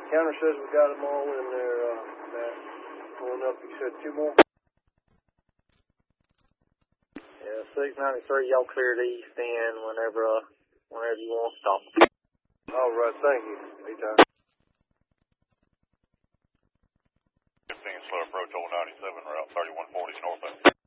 Counter says we got them all in there, Matt. Pulling up, you said 2 more? Yeah, 693, y'all clear the east end whenever you want to stop. All right, thank you. Anytime. 15 slow approach, old 97 route, 3140 northbound.